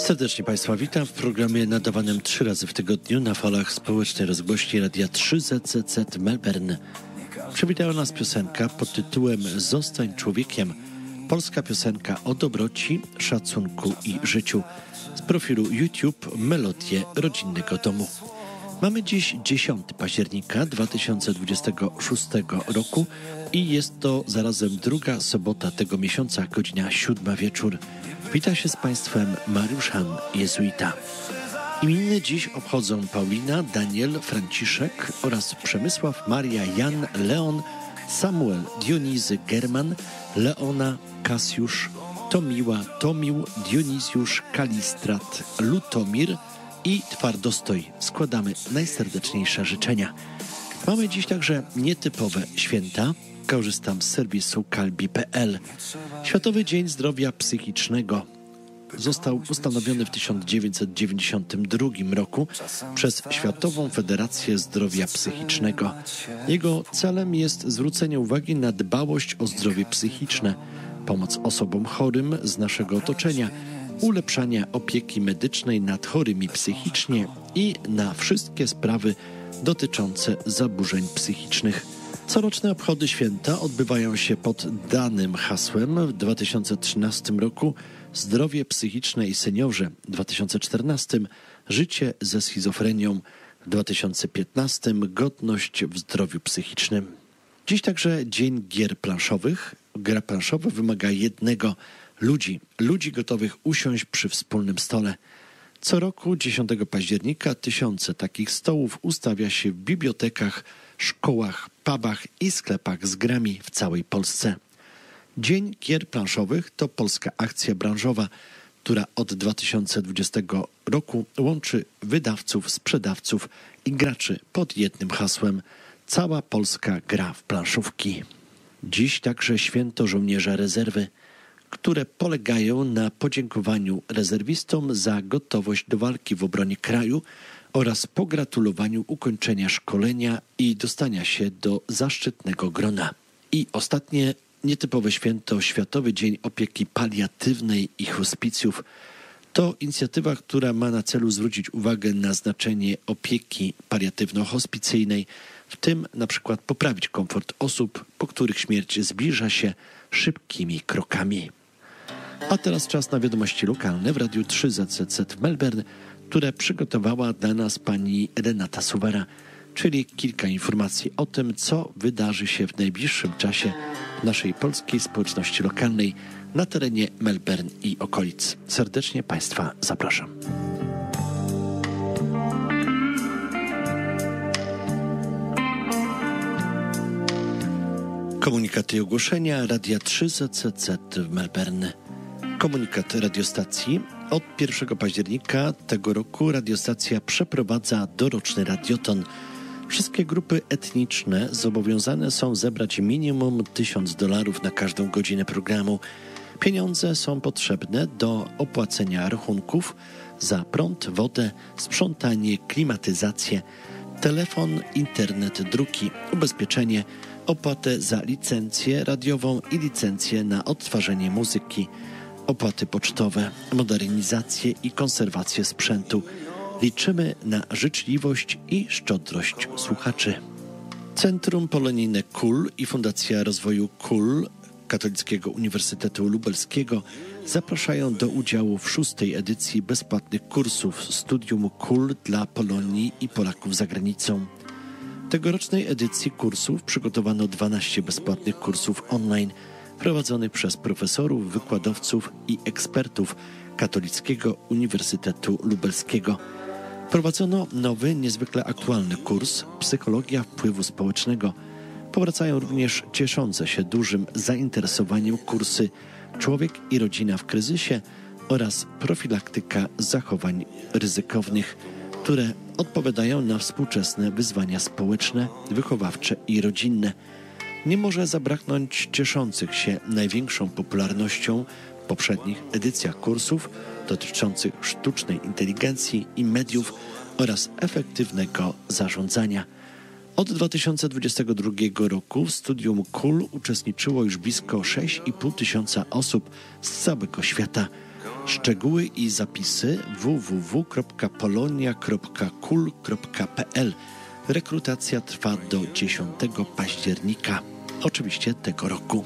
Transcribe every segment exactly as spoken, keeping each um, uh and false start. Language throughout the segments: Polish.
Serdecznie Państwa witam w programie nadawanym trzy razy w tygodniu na falach społecznej rozgłośni Radia trzy Z Z Z Melbourne. Przywitała nas piosenka pod tytułem Zostań człowiekiem. Polska piosenka o dobroci, szacunku i życiu. Z profilu YouTube Melodie Rodzinnego Domu. Mamy dziś dziesiątego października dwa tysiące dwudziestego szóstego roku i jest to zarazem druga sobota tego miesiąca, godzina siódma wieczór. Wita się z Państwem Mariusz Han, jezuita. Imieniny dziś obchodzą Paulina, Daniel, Franciszek oraz Przemysław, Maria, Jan, Leon, Samuel, Dionizy, German, Leona, Kasiusz, Tomiła, Tomił, Dionizjusz, Kalistrat, Lutomir i Twardostoj. Składamy najserdeczniejsze życzenia. Mamy dziś także nietypowe święta. Korzystam z serwisu kalbi kropka pe el. Światowy Dzień Zdrowia Psychicznego został ustanowiony w tysiąc dziewięćset dziewięćdziesiątym drugim roku przez Światową Federację Zdrowia Psychicznego. Jego celem jest zwrócenie uwagi na dbałość o zdrowie psychiczne, pomoc osobom chorym z naszego otoczenia, ulepszania opieki medycznej nad chorymi psychicznie i na wszystkie sprawy dotyczące zaburzeń psychicznych. Coroczne obchody święta odbywają się pod danym hasłem w dwa tysiące trzynastym roku Zdrowie psychiczne i seniorzy, w dwa tysiące czternastym Życie ze schizofrenią, w dwa tysiące piętnastym Godność w zdrowiu psychicznym. Dziś także Dzień Gier Planszowych. Gra planszowa wymaga jednego ludzi, ludzi gotowych usiąść przy wspólnym stole. Co roku dziesiątego października tysiące takich stołów ustawia się w bibliotekach, szkołach, pubach i sklepach z grami w całej Polsce. Dzień Gier Planszowych to polska akcja branżowa, która od dwa tysiące dwudziestego roku łączy wydawców, sprzedawców i graczy pod jednym hasłem Cała Polska gra w planszówki. Dziś także święto żołnierza rezerwy, które polegają na podziękowaniu rezerwistom za gotowość do walki w obronie kraju oraz pogratulowaniu ukończenia szkolenia i dostania się do zaszczytnego grona. I ostatnie nietypowe święto Światowy Dzień Opieki Paliatywnej i Hospicjów. To inicjatywa, która ma na celu zwrócić uwagę na znaczenie opieki paliatywno-hospicyjnej, w tym na przykład poprawić komfort osób, po których śmierć zbliża się szybkimi krokami. A teraz czas na wiadomości lokalne w Radiu trzy Z Z Z w Melbourne, które przygotowała dla nas pani Renata Suwera, czyli kilka informacji o tym, co wydarzy się w najbliższym czasie w naszej polskiej społeczności lokalnej na terenie Melbourne i okolic. Serdecznie Państwa zapraszam. Komunikaty i ogłoszenia Radia trzy Z Z Z w Melbourne. Komunikat radiostacji. Od pierwszego października tego roku radiostacja przeprowadza doroczny radioton. Wszystkie grupy etniczne zobowiązane są zebrać minimum tysiąc dolarów na każdą godzinę programu. Pieniądze są potrzebne do opłacenia rachunków za prąd, wodę, sprzątanie, klimatyzację, telefon, internet, druki, ubezpieczenie, opłatę za licencję radiową i licencję na odtwarzanie muzyki, opłaty pocztowe, modernizację i konserwację sprzętu. Liczymy na życzliwość i szczodrość słuchaczy. Centrum Polonijne K U L i Fundacja Rozwoju K U L Katolickiego Uniwersytetu Lubelskiego zapraszają do udziału w szóstej edycji bezpłatnych kursów Studium K U L dla Polonii i Polaków za granicą. W tegorocznej edycji kursów przygotowano dwanaście bezpłatnych kursów online prowadzonych przez profesorów, wykładowców i ekspertów Katolickiego Uniwersytetu Lubelskiego. Prowadzono nowy, niezwykle aktualny kurs Psychologia wpływu społecznego. Powracają również cieszące się dużym zainteresowaniem kursy Człowiek i rodzina w kryzysie oraz profilaktyka zachowań ryzykownych, które odpowiadają na współczesne wyzwania społeczne, wychowawcze i rodzinne. Nie może zabraknąć cieszących się największą popularnością w poprzednich edycjach kursów dotyczących sztucznej inteligencji i mediów oraz efektywnego zarządzania. Od dwa tysiące dwudziestego drugiego roku w studium K U L uczestniczyło już blisko sześć i pół tysiąca osób z całego świata. Szczegóły i zapisy w w w kropka polonia kropka kul kropka p l. Rekrutacja trwa do dziesiątego października, oczywiście tego roku.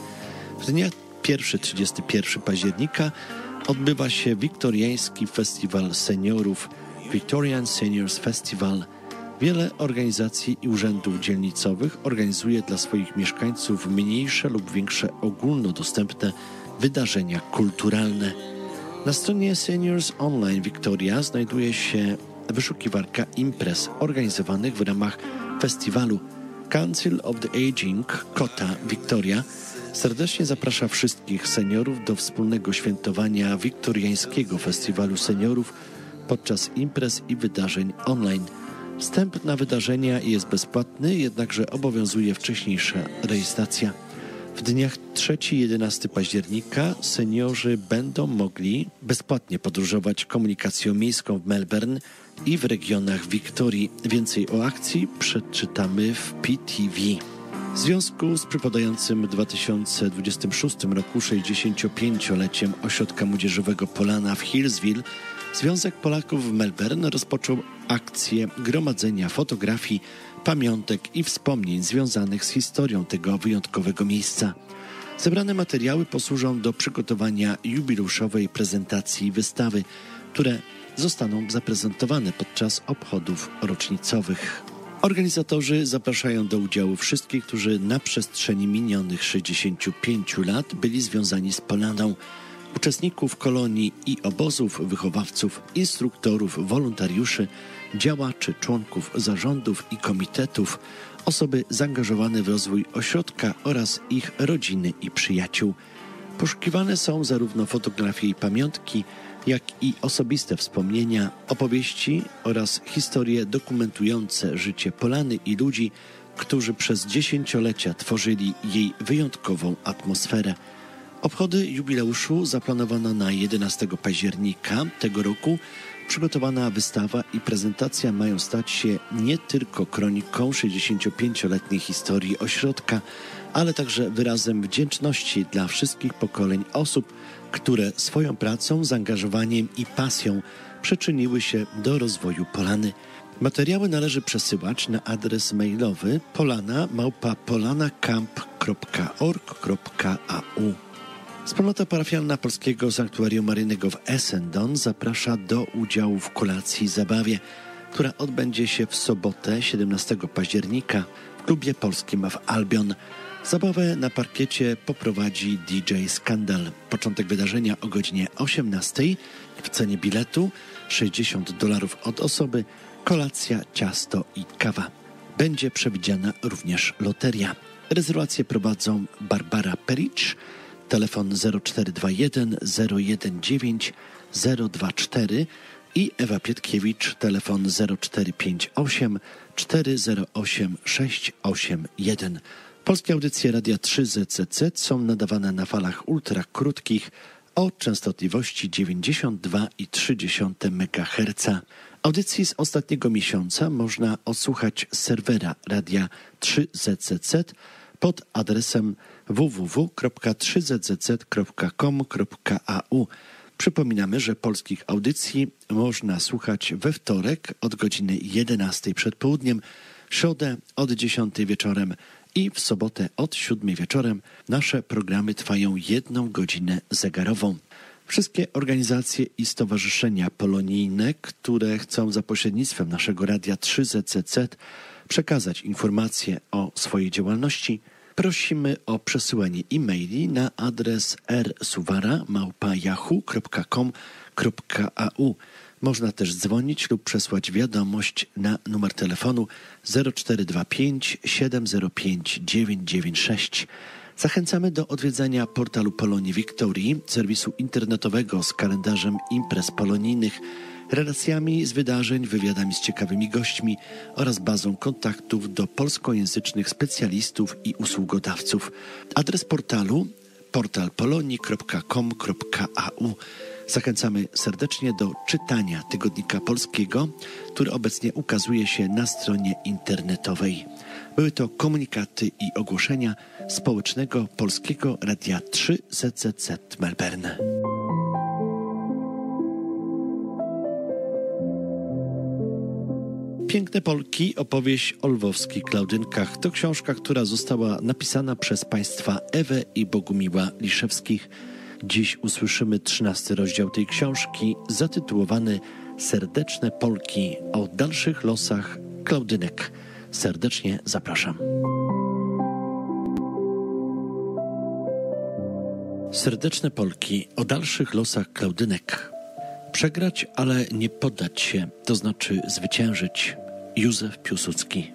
W dniach pierwszego do trzydziestego pierwszego października odbywa się Wiktoriański Festiwal Seniorów, Victorian Seniors Festival. Wiele organizacji i urzędów dzielnicowych organizuje dla swoich mieszkańców mniejsze lub większe ogólnodostępne wydarzenia kulturalne. Na stronie Seniors Online Victoria znajduje się wyszukiwarka imprez organizowanych w ramach festiwalu. Council of the Aging Kota Victoria serdecznie zaprasza wszystkich seniorów do wspólnego świętowania Wiktoriańskiego Festiwalu Seniorów podczas imprez i wydarzeń online. Wstęp na wydarzenia jest bezpłatny, jednakże obowiązuje wcześniejsza rejestracja. W dniach trzeciego do jedenastego października seniorzy będą mogli bezpłatnie podróżować komunikacją miejską w Melbourne i w regionach Wiktorii. Więcej o akcji przeczytamy w P T V. W związku z przypadającym w dwa tysiące dwudziestym szóstym roku sześćdziesięciopięcioleciem Ośrodka Młodzieżowego Polana w Hillsville, Związek Polaków w Melbourne rozpoczął akcję gromadzenia fotografii, pamiątek i wspomnień związanych z historią tego wyjątkowego miejsca. Zebrane materiały posłużą do przygotowania jubileuszowej prezentacji wystawy, które zostaną zaprezentowane podczas obchodów rocznicowych. Organizatorzy zapraszają do udziału wszystkich, którzy na przestrzeni minionych sześćdziesięciu pięciu lat byli związani z Polaną, uczestników kolonii i obozów, wychowawców, instruktorów, wolontariuszy, działaczy, członków zarządów i komitetów, osoby zaangażowane w rozwój ośrodka oraz ich rodziny i przyjaciół. Poszukiwane są zarówno fotografie i pamiątki, jak i osobiste wspomnienia, opowieści oraz historie dokumentujące życie Polany i ludzi, którzy przez dziesięciolecia tworzyli jej wyjątkową atmosferę. Obchody jubileuszu zaplanowano na jedenastego października tego roku. Przygotowana wystawa i prezentacja mają stać się nie tylko kroniką sześćdziesięciopięcioletniej historii ośrodka, ale także wyrazem wdzięczności dla wszystkich pokoleń osób, które swoją pracą, zaangażowaniem i pasją przyczyniły się do rozwoju Polany. Materiały należy przesyłać na adres mailowy polana małpa polanacamp kropka org kropka a u. Wspólnota parafialna Polskiego Sanktuarium Maryjnego w Essendon zaprasza do udziału w kolacji i zabawie, która odbędzie się w sobotę siedemnastego października w klubie polskim w Albion. Zabawę na parkiecie poprowadzi D J Skandal. Początek wydarzenia o godzinie osiemnastej. W cenie biletu sześćdziesiąt dolarów od osoby, kolacja, ciasto i kawa. Będzie przewidziana również loteria. Rezerwacje prowadzą Barbara Pericz, telefon zero cztery dwa jeden zero jeden dziewięć zero dwa cztery i Ewa Pietkiewicz, telefon zero cztery pięć osiem cztery zero osiem sześć osiem jeden. Polskie audycje Radia trzy Z C C są nadawane na falach ultrakrótkich o częstotliwości dziewięćdziesiąt dwa i trzy dziesiąte megaherca. Audycji z ostatniego miesiąca można odsłuchać z serwera Radia trzy Z C C pod adresem w w w kropka trzy z z z kropka com kropka a u. Przypominamy, że polskich audycji można słuchać we wtorek od godziny jedenastej przed południem, w środę od dziesiątej wieczorem i w sobotę od siódmej wieczorem. Nasze programy trwają jedną godzinę zegarową. Wszystkie organizacje i stowarzyszenia polonijne, które chcą za pośrednictwem naszego Radia trzy Z C C przekazać informacje o swojej działalności, prosimy o przesyłanie e-maili na adres r suwara małpa yahoo kropka com kropka a u. Można też dzwonić lub przesłać wiadomość na numer telefonu zero cztery dwa pięć siedem zero pięć dziewięć dziewięć sześć. Zachęcamy do odwiedzania portalu Polonii Wiktorii, serwisu internetowego z kalendarzem imprez polonijnych, relacjami z wydarzeń, wywiadami z ciekawymi gośćmi oraz bazą kontaktów do polskojęzycznych specjalistów i usługodawców. Adres portalu portal polonii kropka com kropka a u. Zachęcamy serdecznie do czytania Tygodnika Polskiego, który obecnie ukazuje się na stronie internetowej. Były to komunikaty i ogłoszenia Społecznego Polskiego Radia trzy Z Z C Melbourne. Piękne Polki, opowieść o lwowskich Klaudynkach to książka, która została napisana przez państwa Ewę i Bogumiła Liszewskich. Dziś usłyszymy trzynasty rozdział tej książki, zatytułowany Serdeczne Polki, o dalszych losach Klaudynek. Serdecznie zapraszam. Serdeczne Polki, o dalszych losach Klaudynek. Przegrać, ale nie poddać się, to znaczy zwyciężyć. Józef Piłsudski.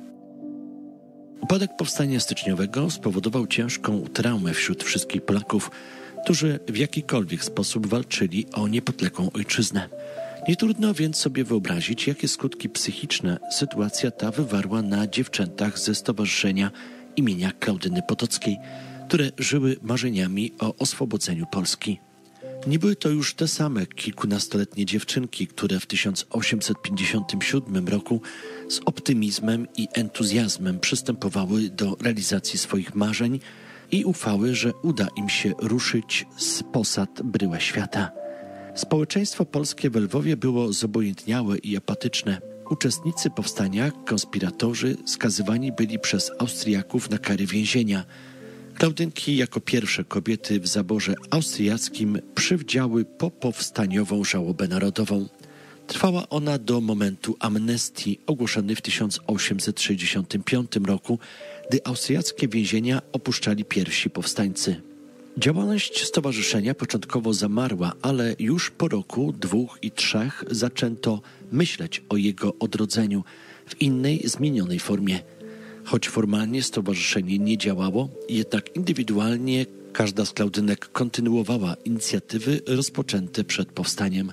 Upadek powstania styczniowego spowodował ciężką traumę wśród wszystkich Polaków, którzy w jakikolwiek sposób walczyli o niepodległą ojczyznę. Nie trudno więc sobie wyobrazić, jakie skutki psychiczne sytuacja ta wywarła na dziewczętach ze stowarzyszenia imienia Klaudyny Potockiej, które żyły marzeniami o oswobodzeniu Polski. Nie były to już te same kilkunastoletnie dziewczynki, które w tysiąc osiemset pięćdziesiątym siódmym roku z optymizmem i entuzjazmem przystępowały do realizacji swoich marzeń i ufały, że uda im się ruszyć z posad bryłę świata. Społeczeństwo polskie we Lwowie było zobojętniałe i apatyczne. Uczestnicy powstania, konspiratorzy, skazywani byli przez Austriaków na kary więzienia. Klaudynki jako pierwsze kobiety w zaborze austriackim przywdziały popowstaniową żałobę narodową. Trwała ona do momentu amnestii ogłoszonej w tysiąc osiemset sześćdziesiątym piątym roku, gdy austriackie więzienia opuszczali pierwsi powstańcy. Działalność stowarzyszenia początkowo zamarła, ale już po roku, dwóch i trzech zaczęto myśleć o jego odrodzeniu w innej, zmienionej formie. Choć formalnie stowarzyszenie nie działało, jednak indywidualnie każda z Klaudynek kontynuowała inicjatywy rozpoczęte przed powstaniem.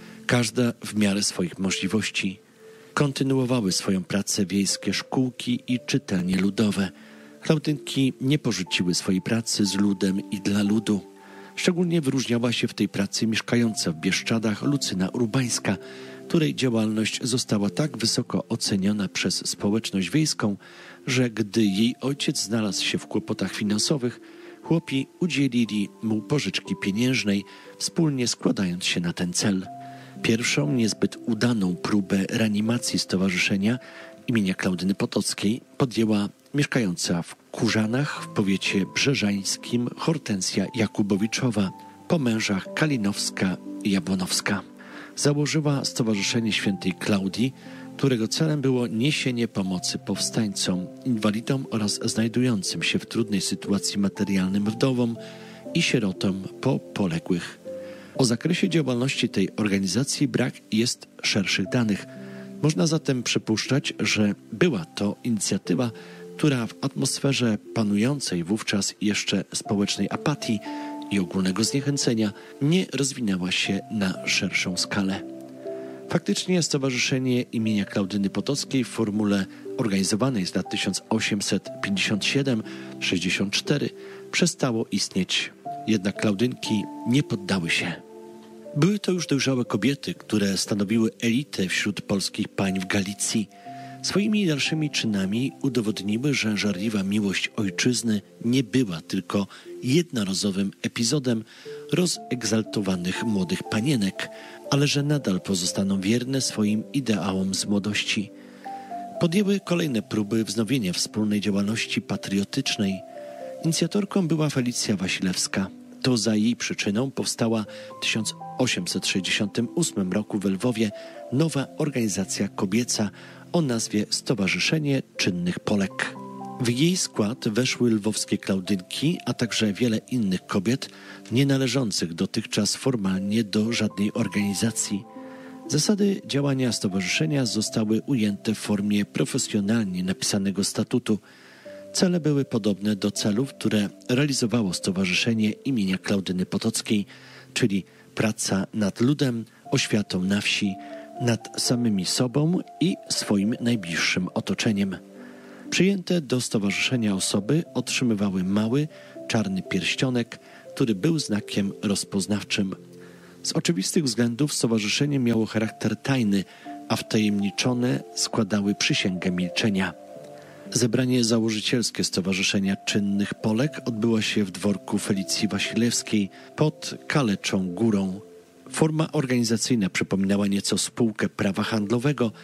Każda w miarę swoich możliwości. Kontynuowały swoją pracę wiejskie szkółki i czytelnie ludowe. Klaudynki nie porzuciły swojej pracy z ludem i dla ludu. Szczególnie wyróżniała się w tej pracy mieszkająca w Bieszczadach Lucyna Urbańska, której działalność została tak wysoko oceniona przez społeczność wiejską, że gdy jej ojciec znalazł się w kłopotach finansowych, chłopi udzielili mu pożyczki pieniężnej, wspólnie składając się na ten cel. Pierwszą niezbyt udaną próbę reanimacji stowarzyszenia imienia Klaudyny Potockiej podjęła mieszkająca w Kurzanach w powiecie brzeżańskim Hortensja Jakubowiczowa, po mężach Kalinowska i Jabłonowska. Założyła Stowarzyszenie Świętej Klaudii, którego celem było niesienie pomocy powstańcom, inwalidom oraz znajdującym się w trudnej sytuacji materialnym wdowom i sierotom po poległych. O zakresie działalności tej organizacji brak jest szerszych danych. Można zatem przypuszczać, że była to inicjatywa, która w atmosferze panującej wówczas jeszcze społecznej apatii i ogólnego zniechęcenia nie rozwinęła się na szerszą skalę. Faktycznie Stowarzyszenie imienia Klaudyny Potockiej w formule organizowanej z lat tysiąc osiemset pięćdziesiąt siedem do sześćdziesiąt cztery przestało istnieć. Jednak Klaudynki nie poddały się. Były to już dojrzałe kobiety, które stanowiły elitę wśród polskich pań w Galicji. Swoimi dalszymi czynami udowodniły, że żarliwa miłość ojczyzny nie była tylko jednorazowym epizodem rozegzaltowanych młodych panienek, ale że nadal pozostaną wierne swoim ideałom z młodości. Podjęły kolejne próby wznowienia wspólnej działalności patriotycznej. Inicjatorką była Felicja Wasilewska. To za jej przyczyną powstała w tysiąc osiemset sześćdziesiątym ósmym roku w Lwowie nowa organizacja kobieca o nazwie Stowarzyszenie Czynnych Polek. W jej skład weszły lwowskie Klaudynki, a także wiele innych kobiet, nie należących dotychczas formalnie do żadnej organizacji. Zasady działania stowarzyszenia zostały ujęte w formie profesjonalnie napisanego statutu. Cele były podobne do celów, które realizowało Stowarzyszenie imienia Klaudyny Potockiej, czyli praca nad ludem, oświatą na wsi, nad samymi sobą i swoim najbliższym otoczeniem. Przyjęte do stowarzyszenia osoby otrzymywały mały, czarny pierścionek, który był znakiem rozpoznawczym. Z oczywistych względów stowarzyszenie miało charakter tajny, a wtajemniczone składały przysięgę milczenia. Zebranie założycielskie Stowarzyszenia Czynnych Polek odbyło się w dworku Felicji Wasilewskiej pod Kaleczą Górą. Forma organizacyjna przypominała nieco spółkę prawa handlowego.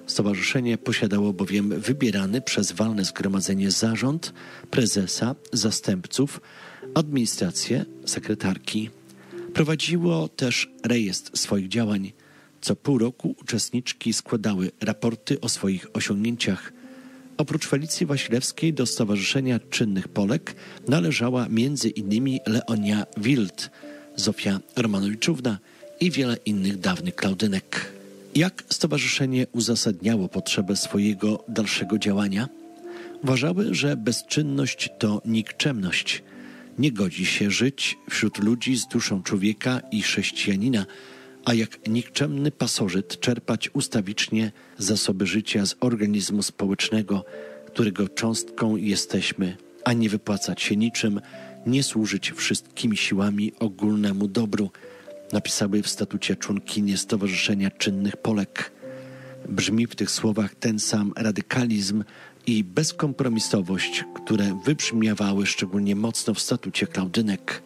Stowarzyszenie posiadało bowiem wybierany przez walne zgromadzenie zarząd, prezesa, zastępców, administrację, sekretarki. Prowadziło też rejestr swoich działań. Co pół roku uczestniczki składały raporty o swoich osiągnięciach. Oprócz Felicji Wasilewskiej do Stowarzyszenia Czynnych Polek należała między innymi Leonia Wild, Zofia Romanowiczówna i wiele innych dawnych klaudynek. Jak stowarzyszenie uzasadniało potrzebę swojego dalszego działania? Uważały, że bezczynność to nikczemność. Nie godzi się żyć wśród ludzi z duszą człowieka i chrześcijanina, a jak nikczemny pasożyt czerpać ustawicznie zasoby życia z organizmu społecznego, którego cząstką jesteśmy, a nie wypłacać się niczym, nie służyć wszystkimi siłami ogólnemu dobru, napisały w statucie członkinie Stowarzyszenia Czynnych Polek. Brzmi w tych słowach ten sam radykalizm i bezkompromisowość, które wybrzmiewały szczególnie mocno w statucie klaudynek.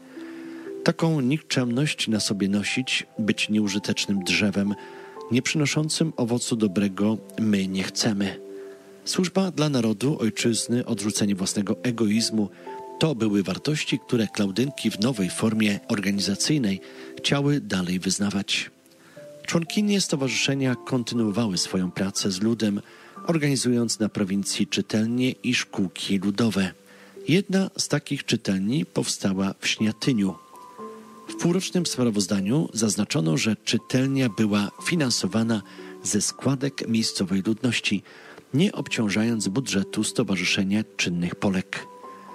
Taką nikczemność na sobie nosić, być nieużytecznym drzewem, nie przynoszącym owocu dobrego my nie chcemy. Służba dla narodu, ojczyzny, odrzucenie własnego egoizmu to były wartości, które klaudynki w nowej formie organizacyjnej chciały dalej wyznawać. Członkinie stowarzyszenia kontynuowały swoją pracę z ludem, organizując na prowincji czytelnie i szkółki ludowe. Jedna z takich czytelni powstała w Śniatyniu. W półrocznym sprawozdaniu zaznaczono, że czytelnia była finansowana ze składek miejscowej ludności, nie obciążając budżetu Stowarzyszenia Czynnych Polek.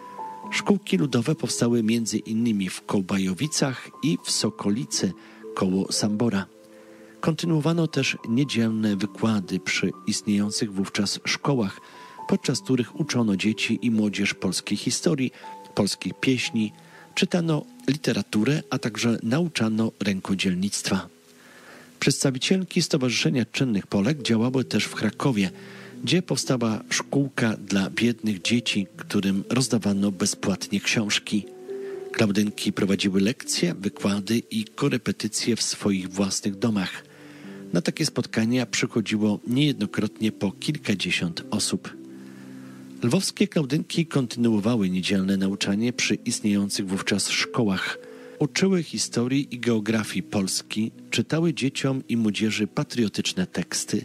Szkółki ludowe powstały między innymi w Kołbajowicach i w Sokolicy koło Sambora. Kontynuowano też niedzielne wykłady przy istniejących wówczas szkołach, podczas których uczono dzieci i młodzież polskiej historii, polskich pieśni, czytano literaturę, a także nauczano rękodzielnictwa. Przedstawicielki Stowarzyszenia Czynnych Polek działały też w Krakowie, gdzie powstała szkółka dla biednych dzieci, którym rozdawano bezpłatnie książki. Klaudynki prowadziły lekcje, wykłady i korepetycje w swoich własnych domach. Na takie spotkania przychodziło niejednokrotnie po kilkadziesiąt osób. Lwowskie klaudynki kontynuowały niedzielne nauczanie przy istniejących wówczas szkołach. Uczyły historii i geografii Polski, czytały dzieciom i młodzieży patriotyczne teksty.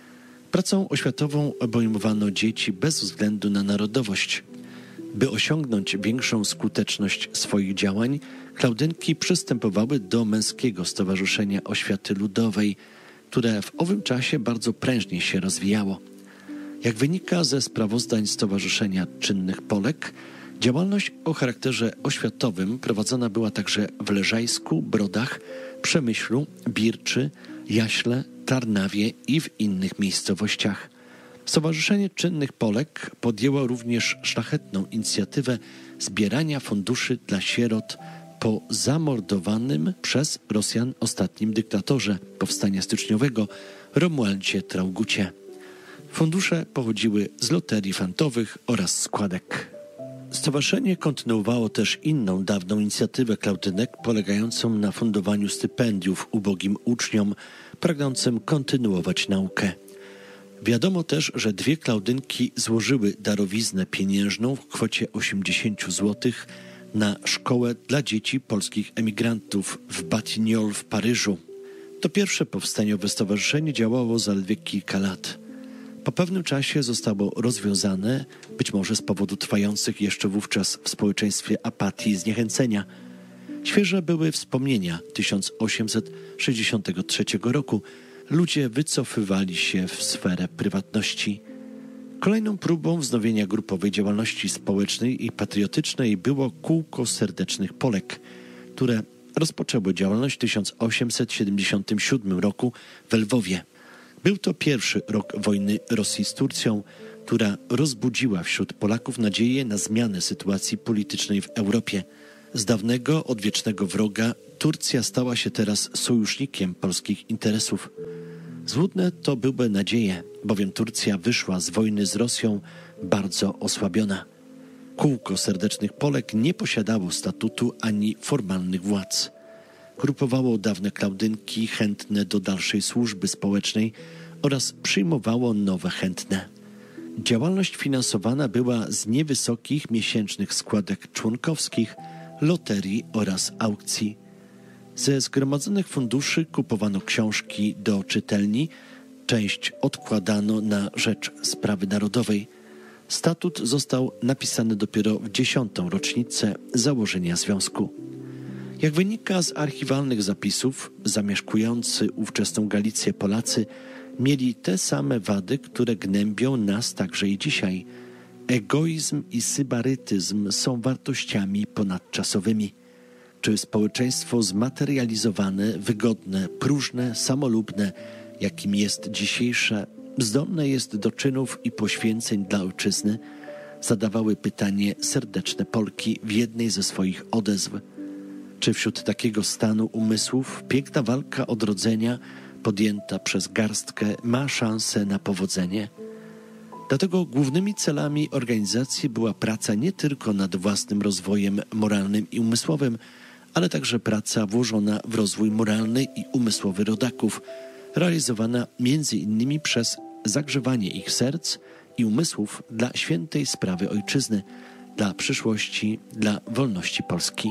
Pracą oświatową obejmowano dzieci bez względu na narodowość. By osiągnąć większą skuteczność swoich działań, klaudynki przystępowały do Męskiego Stowarzyszenia Oświaty Ludowej, które w owym czasie bardzo prężnie się rozwijało. Jak wynika ze sprawozdań Stowarzyszenia Czynnych Polek, działalność o charakterze oświatowym prowadzona była także w Leżajsku, Brodach, Przemyślu, Birczy, Jaśle, Tarnawie i w innych miejscowościach. Stowarzyszenie Czynnych Polek podjęło również szlachetną inicjatywę zbierania funduszy dla sierot po zamordowanym przez Rosjan ostatnim dyktatorze powstania styczniowego Romualdzie Traugutcie. Fundusze pochodziły z loterii fantowych oraz składek. Stowarzyszenie kontynuowało też inną dawną inicjatywę klaudynek polegającą na fundowaniu stypendiów ubogim uczniom pragnącym kontynuować naukę. Wiadomo też, że dwie klaudynki złożyły darowiznę pieniężną w kwocie osiemdziesiąt złotych na szkołę dla dzieci polskich emigrantów w Batignolles w Paryżu. To pierwsze powstaniowe stowarzyszenie działało zaledwie kilka lat. Po pewnym czasie zostało rozwiązane, być może z powodu trwających jeszcze wówczas w społeczeństwie apatii i zniechęcenia. Świeże były wspomnienia tysiąc osiemset sześćdziesiątego trzeciego roku. Ludzie wycofywali się w sferę prywatności. Kolejną próbą wznowienia grupowej działalności społecznej i patriotycznej było Kółko Serdecznych Polek, które rozpoczęło działalność w tysiąc osiemset siedemdziesiątym siódmym roku w Lwowie. Był to pierwszy rok wojny Rosji z Turcją, która rozbudziła wśród Polaków nadzieję na zmianę sytuacji politycznej w Europie. Z dawnego, odwiecznego wroga Turcja stała się teraz sojusznikiem polskich interesów. Złudne to były nadzieje, bowiem Turcja wyszła z wojny z Rosją bardzo osłabiona. Kółko Serdecznych Polek nie posiadało statutu ani formalnych władz. Grupowało dawne klaudynki chętne do dalszej służby społecznej oraz przyjmowało nowe chętne. Działalność finansowana była z niewysokich miesięcznych składek członkowskich, loterii oraz aukcji. Ze zgromadzonych funduszy kupowano książki do czytelni, część odkładano na rzecz sprawy narodowej. Statut został napisany dopiero w dziesiątą rocznicę założenia związku. Jak wynika z archiwalnych zapisów, zamieszkujący ówczesną Galicję Polacy mieli te same wady, które gnębią nas także i dzisiaj. Egoizm i sybarytyzm są wartościami ponadczasowymi. Czy społeczeństwo zmaterializowane, wygodne, próżne, samolubne, jakim jest dzisiejsze, zdolne jest do czynów i poświęceń dla ojczyzny? Zadawały pytanie serdeczne Polki w jednej ze swoich odezw. Czy wśród takiego stanu umysłów piękna walka odrodzenia, podjęta przez garstkę, ma szansę na powodzenie? Dlatego głównymi celami organizacji była praca nie tylko nad własnym rozwojem moralnym i umysłowym, ale także praca włożona w rozwój moralny i umysłowy rodaków, realizowana między innymi przez zagrzewanie ich serc i umysłów dla świętej sprawy ojczyzny, dla przyszłości, dla wolności Polski.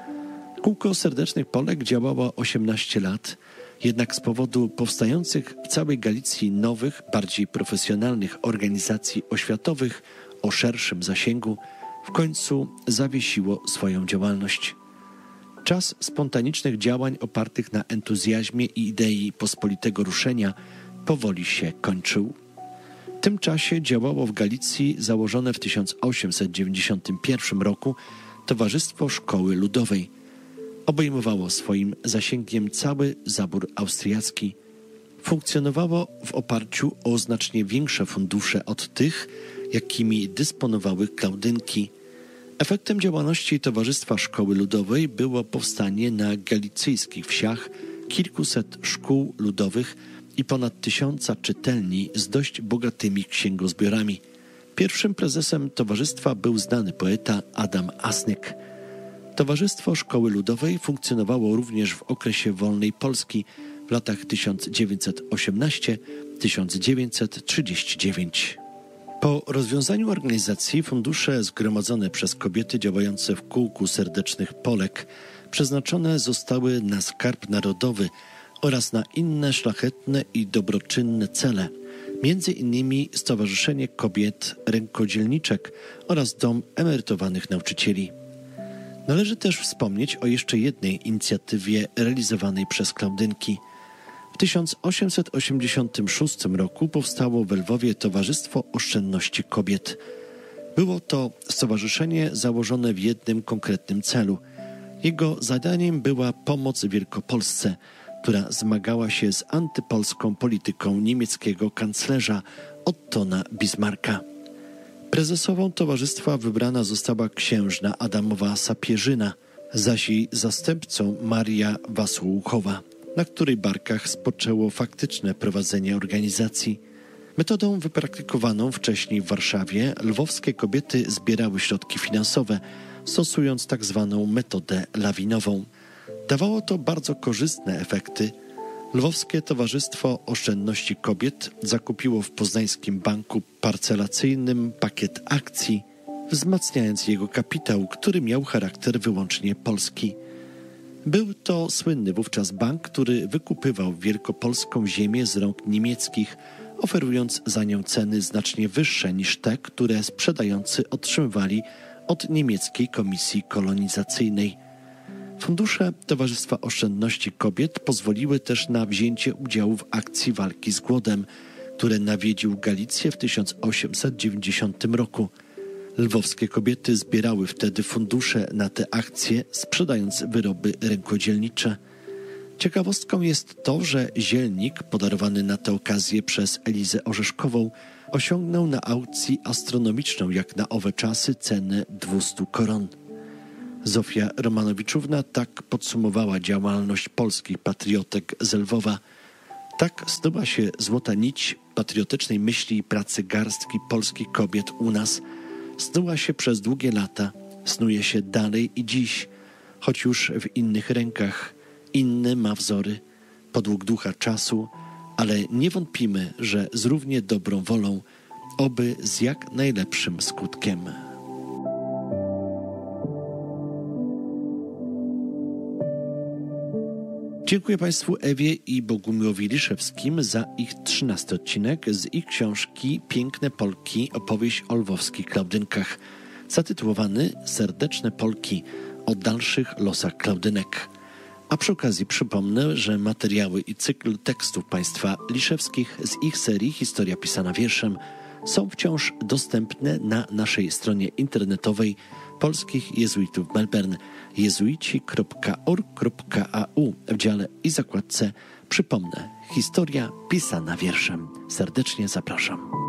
Kółko Serdecznych Polek działało osiemnaście lat, jednak z powodu powstających w całej Galicji nowych, bardziej profesjonalnych organizacji oświatowych o szerszym zasięgu w końcu zawiesiło swoją działalność. Czas spontanicznych działań opartych na entuzjazmie i idei pospolitego ruszenia powoli się kończył. W tym czasie działało w Galicji założone w tysiąc osiemset dziewięćdziesiątym pierwszym roku Towarzystwo Szkoły Ludowej. Obejmowało swoim zasięgiem cały zabór austriacki. Funkcjonowało w oparciu o znacznie większe fundusze od tych, jakimi dysponowały Klaudynki. Efektem działalności Towarzystwa Szkoły Ludowej było powstanie na galicyjskich wsiach kilkuset szkół ludowych i ponad tysiąca czytelni z dość bogatymi księgozbiorami. Pierwszym prezesem towarzystwa był znany poeta Adam Asnyk. Towarzystwo Szkoły Ludowej funkcjonowało również w okresie wolnej Polski w latach tysiąc dziewięćset osiemnasty do tysiąc dziewięćset trzydziestego dziewiątego. Po rozwiązaniu organizacji fundusze zgromadzone przez kobiety działające w Kółku Serdecznych Polek przeznaczone zostały na skarb narodowy oraz na inne szlachetne i dobroczynne cele, między innymi Stowarzyszenie Kobiet Rękodzielniczek oraz Dom Emerytowanych Nauczycieli. Należy też wspomnieć o jeszcze jednej inicjatywie realizowanej przez Klaudynki. W tysiąc osiemset osiemdziesiątym szóstym roku powstało w Lwowie Towarzystwo Oszczędności Kobiet. Było to stowarzyszenie założone w jednym konkretnym celu. Jego zadaniem była pomoc Wielkopolsce, która zmagała się z antypolską polityką niemieckiego kanclerza Ottona Bismarcka. Prezesową towarzystwa wybrana została księżna Adamowa Sapieżyna, zaś jej zastępcą Maria Wasłuchowa, na której barkach spoczęło faktyczne prowadzenie organizacji. Metodą wypraktykowaną wcześniej w Warszawie lwowskie kobiety zbierały środki finansowe, stosując tak zwaną metodę lawinową. Dawało to bardzo korzystne efekty. Lwowskie Towarzystwo Oszczędności Kobiet zakupiło w Poznańskim Banku Parcelacyjnym pakiet akcji, wzmacniając jego kapitał, który miał charakter wyłącznie polski. Był to słynny wówczas bank, który wykupywał wielkopolską ziemię z rąk niemieckich, oferując za nią ceny znacznie wyższe niż te, które sprzedający otrzymywali od niemieckiej komisji kolonizacyjnej. Fundusze Towarzystwa Oszczędności Kobiet pozwoliły też na wzięcie udziału w akcji walki z głodem, który nawiedził Galicję w tysiąc osiemset dziewięćdziesiątym roku. Lwowskie kobiety zbierały wtedy fundusze na te akcje, sprzedając wyroby rękodzielnicze. Ciekawostką jest to, że zielnik podarowany na tę okazję przez Elizę Orzeszkową osiągnął na aukcji astronomiczną jak na owe czasy cenę dwieście koron. Zofia Romanowiczówna tak podsumowała działalność polskich patriotek z Lwowa. Tak snuła się złota nić patriotycznej myśli i pracy garstki polskich kobiet u nas. Snuła się przez długie lata, snuje się dalej i dziś, choć już w innych rękach, inne ma wzory, podług ducha czasu, ale nie wątpimy, że z równie dobrą wolą, oby z jak najlepszym skutkiem. Dziękuję Państwu Ewie i Bogumiłowi Liszewskim za ich trzynasty odcinek z ich książki Piękne Polki, opowieść o lwowskich Klaudynkach, zatytułowany Serdeczne Polki, o dalszych losach Klaudynek. A przy okazji przypomnę, że materiały i cykl tekstów państwa Liszewskich z ich serii Historia pisana wierszem są wciąż dostępne na naszej stronie internetowej Polskich Jezuitów Melbourne jezuici kropka org kropka a u w dziale i zakładce, przypomnę, Historia pisana wierszem. Serdecznie zapraszam.